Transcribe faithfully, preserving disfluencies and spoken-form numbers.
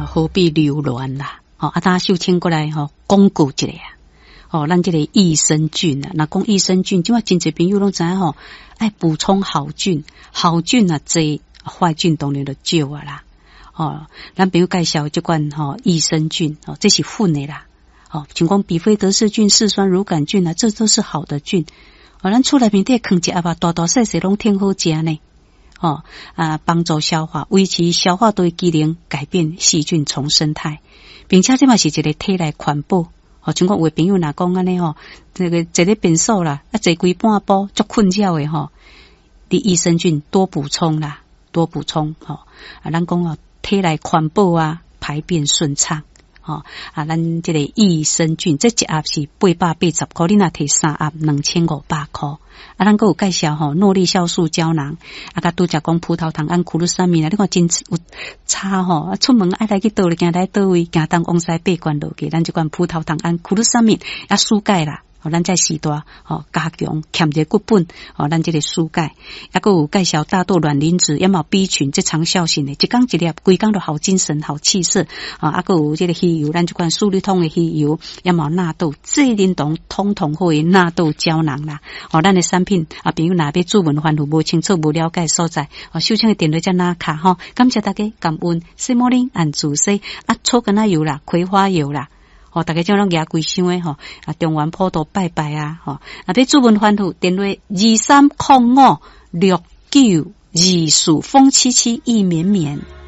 何必留恋啦？哦，啊，大家秀清过来吼，巩固一下啊！哦，咱这个益生菌啊，那讲益生菌，即话真侪朋友拢知影吼，爱补充好菌，好菌啊侪，坏菌当然就少啊啦。哦，咱朋友介绍这款吼益生菌，哦，这是混的啦。哦，像讲比菲德氏菌、嗜酸乳杆菌啊，这都是好的菌。哦，咱厝内面底放一盒啊，大大细细拢挺好食呢。哦啊，帮助消化，维持消化道机能，改变细菌丛生态，并且这嘛是一个体内环保。哦，像我有朋友若讲安尼吼，这个坐咧便所啦，啊坐规半晡足困扰诶吼，你益生菌多补充啦，多补充吼啊，咱讲哦，体内环保啊，排便顺畅。哦啊，咱这个益生菌，这一盒是八百八十块，你若摕三盒，两千五百块。啊，咱还有介绍吼，诺丽酵素胶囊，啊，甲拄则讲葡萄糖胺库鲁沙米啦，你看真有差吼。啊，出门爱来去倒咧，行来倒位，行东往西八关落去，咱这款葡萄糖胺库鲁沙米啊，疏钙啦。哦，咱在时代哦加强欠一骨本哦，咱这个疏钙，还佫有介绍大豆卵磷脂，也有 B 群，这长效性的，一缸一粒，规缸都好精神、好气色啊！还佫有这个鱼油，咱这款素利通的鱼油，也有纳豆，这连同通通好的纳豆胶囊啦。哦，咱的产品啊，朋友若要注文烦恼无清楚、无了解所在，哦，秀清的电话在哪卡吼？感谢大家，感恩。西摩林按主 C 啊，草根啊油啦，葵花油啦。哦，大家将咱牙规箱诶吼，啊，中原普渡拜拜啊，吼，啊，要注文烦恼，电话二三零五六九二四风七七意绵绵。